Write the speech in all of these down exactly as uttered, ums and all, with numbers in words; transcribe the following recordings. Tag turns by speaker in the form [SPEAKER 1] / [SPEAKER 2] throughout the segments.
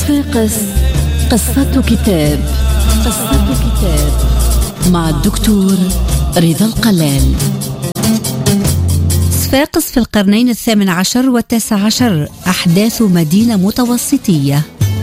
[SPEAKER 1] صفاقس قصة كتاب قصة كتاب مع الدكتور رضا القلال. صفاقس في القرنين الثامن عشر والتاسع عشر، أحداث مدينة متوسطية.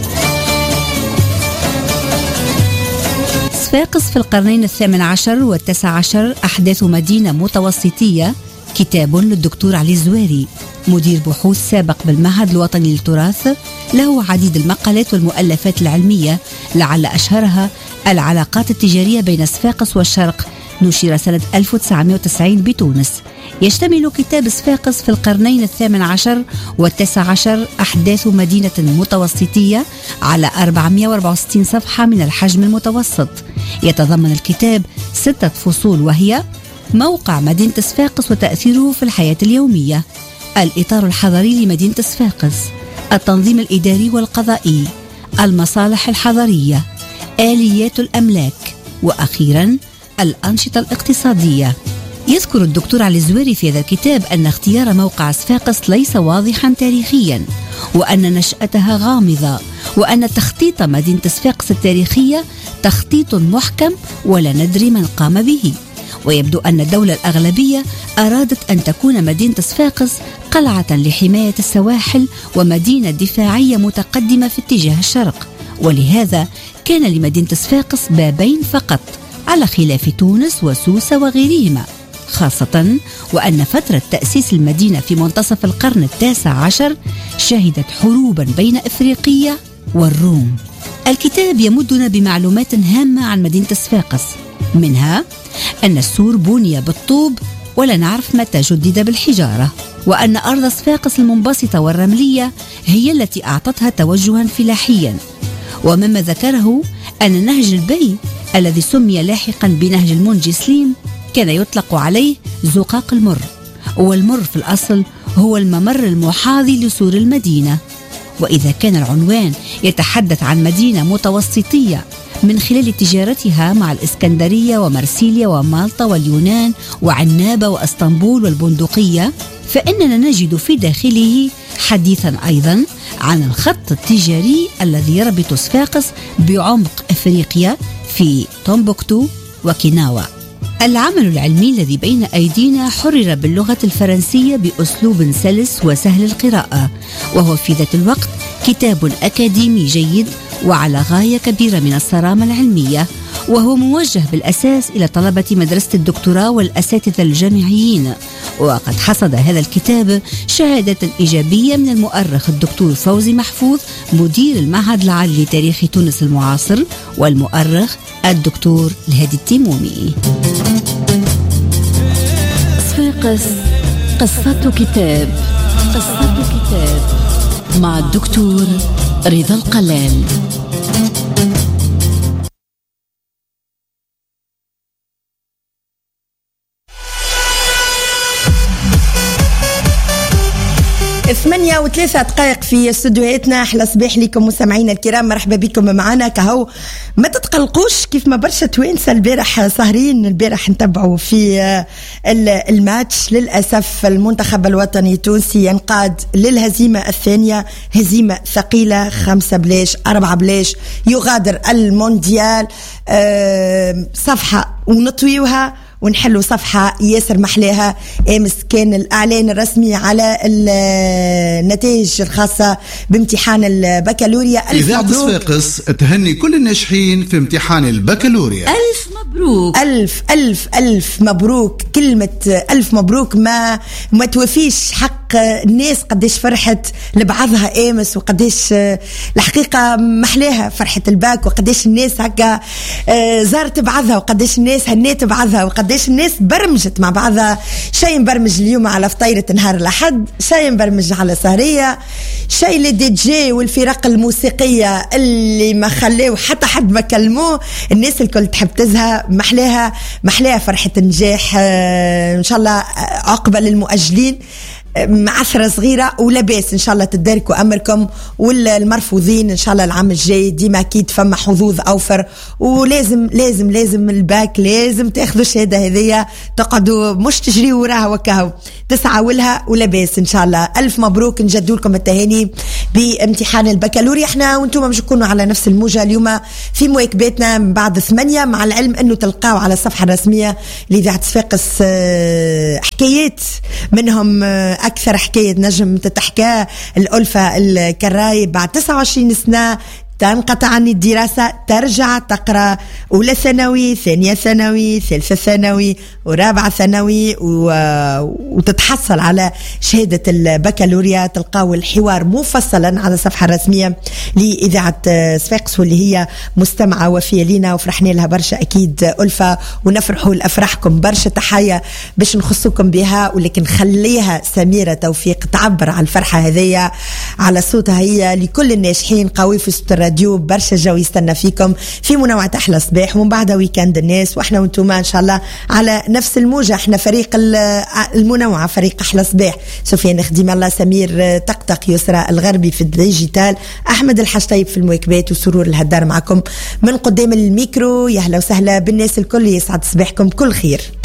[SPEAKER 1] صفاقس في القرنين الثامن عشر والتاسع عشر، أحداث مدينة متوسطية، كتاب للدكتور علي الزواري، مدير بحوث سابق بالمعهد الوطني للتراث، له عديد المقالات والمؤلفات العلمية، لعل أشهرها العلاقات التجارية بين صفاقس والشرق، نشر سنة ألف وتسعمائة وتسعين بتونس. يشتمل كتاب صفاقس في القرنين الثامن عشر والتاسع عشر، أحداث مدينة متوسطية، على أربعمائة وأربعة وستين صفحة من الحجم المتوسط. يتضمن الكتاب ستة فصول، وهي: موقع مدينة صفاقس وتأثيره في الحياة اليومية، الإطار الحضري لمدينة صفاقس، التنظيم الإداري والقضائي، المصالح الحضرية، آليات الأملاك، وأخيرا الأنشطة الاقتصادية. يذكر الدكتور علي الزواري في هذا الكتاب أن اختيار موقع صفاقس ليس واضحا تاريخيا، وأن نشأتها غامضة، وأن تخطيط مدينة صفاقس التاريخية تخطيط محكم ولا ندري من قام به. ويبدو أن الدولة الأغلبية أرادت أن تكون مدينة صفاقس قلعة لحماية السواحل ومدينة دفاعية متقدمة في اتجاه الشرق، ولهذا كان لمدينة صفاقس بابين فقط، على خلاف تونس وسوسة وغيرهما، خاصة وأن فترة تأسيس المدينة في منتصف القرن التاسع عشر شهدت حروبا بين إفريقيا والروم. الكتاب يمدنا بمعلومات هامة عن مدينة صفاقس، منها أن السور بني بالطوب ولا نعرف متى جدد بالحجارة، وأن أرض صفاقس المنبسطة والرملية هي التي أعطتها توجها فلاحيا. ومما ذكره أن نهج البي الذي سمي لاحقا بنهج المنجي سليم كان يطلق عليه زقاق المر، والمر في الأصل هو الممر المحاذي لسور المدينة. وإذا كان العنوان يتحدث عن مدينة متوسطية من خلال تجارتها مع الإسكندرية ومرسيليا ومالطا واليونان وعنابة وأسطنبول والبندقية، فإننا نجد في داخله حديثا أيضا عن الخط التجاري الذي يربط صفاقس بعمق أفريقيا في تومبوكتو وكيناوا. العمل العلمي الذي بين أيدينا حرر باللغة الفرنسية بأسلوب سلس وسهل القراءة، وهو في ذات الوقت كتاب أكاديمي جيد وعلى غاية كبيرة من الصرامة العلمية، وهو موجه بالأساس إلى طلبة مدرسة الدكتوراه والأساتذة الجامعيين. وقد حصد هذا الكتاب شهادة إيجابية من المؤرخ الدكتور فوزي محفوظ، مدير المعهد العالي لتاريخ تونس المعاصر، والمؤرخ الدكتور الهادي التيمومي. صفاقس قصة كتاب قصة كتاب مع الدكتور رضا القلال.
[SPEAKER 2] ثمانية وثلاثة دقائق في استوديوهاتنا. أحلى صباح لكم مستمعينا الكرام، مرحبا بكم معنا. كهو ما تتقلقوش كيف ما برشا توانسة البارح سهرين، البارح نتبعوا في الماتش. للأسف المنتخب الوطني التونسي ينقاد للهزيمة الثانية، هزيمة ثقيلة، خمسة بلاش أربعة بلاش، يغادر المونديال. صفحة ونطويوها ونحلوا صفحة ياسر محلاها. امس كان الإعلان الرسمي على النتائج الخاصة بامتحان البكالوريا. ألف
[SPEAKER 3] إذاعة صفاقس تهني كل الناجحين في امتحان البكالوريا.
[SPEAKER 2] ألف مبروك. ألف ألف ألف مبروك. كلمة ألف مبروك ما ما توفيش حق الناس قديش فرحت لبعضها امس، وقديش الحقيقة محلاها فرحة الباك، وقديش الناس هكا زارت بعضها، وقديش الناس هنيت بعضها، وقديش الناس برمجت مع بعضها. شيء مبرمج اليوم على فطيرة نهار الأحد، شيء مبرمج على سهرية، شيء للدي جي والفرق الموسيقية اللي ما خلوا حتى حد ما كلموه. الناس الكل تحب تزها، محلاها محلاها فرحة النجاح. إن شاء الله عقبة للمؤجلين. عثرة صغيرة ولاباس إن شاء الله تداركوا أمركم. والمرفوضين إن شاء الله العام الجاي ديما أكيد فما حظوظ أوفر، ولازم لازم لازم الباك لازم تاخذوا الشهادة هذية، تقعدوا مش تجريوا وراها وكاهو، تسعوا لها ولاباس إن شاء الله. ألف مبروك، نجدوا لكم التهاني بامتحان البكالوريا. احنا وانتم مش تكونوا على نفس الموجة اليوم في مواكباتنا من بعد ثمانية، مع العلم أنه تلقاو على الصفحة الرسمية لإذاعة صفاقس حكايات منهم، أكثر حكاية نجم تتحكى الألفة الكراي بعد تسعة وعشرين سنة تنقطع عني الدراسة، ترجع تقرأ أولى ثانوي، ثانية ثانوي، ثالثة ثانوي، ورابعة ثانوي، و... وتتحصل على شهادة البكالوريا. تلقاو الحوار مفصلا على الصفحة الرسمية لإذاعة صفاقس، واللي هي مستمعة وفية لينا وفرحنا لها برشا أكيد ألفة، ونفرحوا لأفراحكم برشا. تحية باش نخصوكم بها، ولكن خليها سميرة توفيق تعبر على الفرحة هذية على صوتها هي لكل الناجحين. قوي في صوت الراديو، برشا جو يستنى فيكم في منوعة أحلى صباح، ومن بعدها ويكاند الناس، وإحنا وانتوما إن شاء الله على نفس الموجة. إحنا فريق المنوعة، فريق أحلى صباح، سفيان خديم الله، سمير طقطق، يسرى الغربي في الديجيتال، أحمد الحشطيب في المواكبات، وسرور الهدار معكم من قدام الميكرو. يهلا وسهلا بالناس الكل، يسعد صباحكم كل خير.